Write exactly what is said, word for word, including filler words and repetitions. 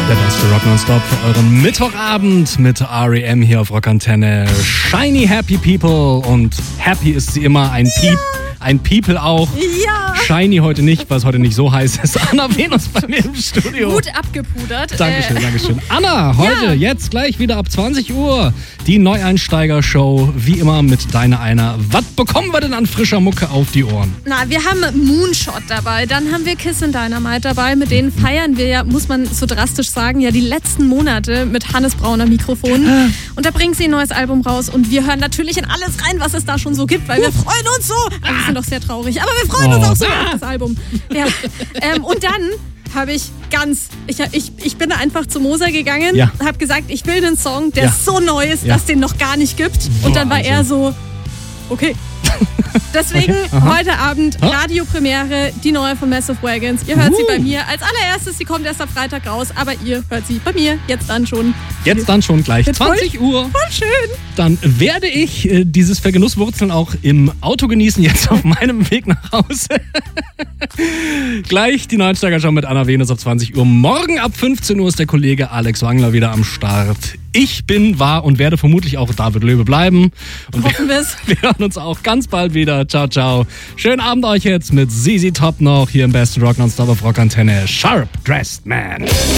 Der beste Rock Nonstop für euren Mittwochabend mit R E M hier auf Rockantenne. Shiny Happy People, und happy ist sie immer, ein Piep, ein People auch. Ja. Shiny heute nicht, weil es heute nicht so heiß ist. Anna Venus bei mir im Studio. Gut abgepudert. Dankeschön, äh. Dankeschön. Anna, heute, Ja. jetzt gleich wieder ab zwanzig Uhr, die Neueinsteiger-Show, wie immer mit Deine Einer. Was bekommen wir denn an frischer Mucke auf die Ohren? Na, wir haben Moonshot dabei, dann haben wir Kiss and Dynamite dabei. Mit denen feiern wir ja, muss man so drastisch sagen, ja die letzten Monate mit Hannes Brauner Mikrofon. Und da bringen sie ein neues Album raus und wir hören natürlich in alles rein, was es da schon so gibt, weil wir freuen uns so. Also wir sind doch sehr traurig, aber wir freuen uns Oh. auch so auf das Album. Ja. Ähm, und dann habe ich ganz, ich, ich, ich bin einfach zu Moser gegangen, Ja. habe gesagt, ich will einen Song, der Ja. so neu ist, Ja. dass den noch gar nicht gibt. Und dann war Wahnsinn. er so, okay. Deswegen Okay, aha. heute Abend Ha? Radiopremiere, die neue von Massive Wagons. Ihr hört Uh. sie bei mir als allererstes, sie kommt erst am Freitag raus, aber ihr hört sie bei mir jetzt dann schon. Jetzt dann schon gleich Wird voll- zwanzig Uhr. Voll schön. Dann werde ich äh, dieses Vergenusswurzeln auch im Auto genießen, jetzt auf meinem Weg nach Hause. Gleich die Neuensteiger-Show mit Anna Venus auf zwanzig Uhr. Morgen ab fünfzehn Uhr ist der Kollege Alex Wangler wieder am Start. Ich bin, war und werde vermutlich auch David Löwe bleiben. Und Hoffen wir, wir's. wir hören uns auch ganz bald wieder. Ciao, ciao. Schönen Abend euch jetzt mit Z Z Top noch hier im besten Rock Nonstop auf Rockantenne. Sharp Dressed Man.